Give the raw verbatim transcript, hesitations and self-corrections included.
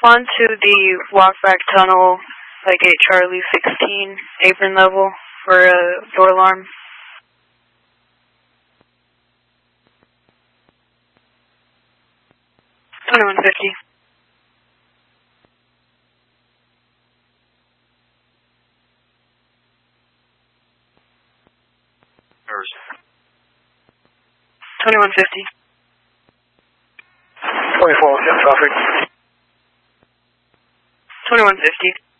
Respond to the walkback tunnel, like at Charlie sixteen, apron level, for a door alarm. twenty-one fifty. twenty-one fifty. twenty-four, traffic. twenty-one fifty.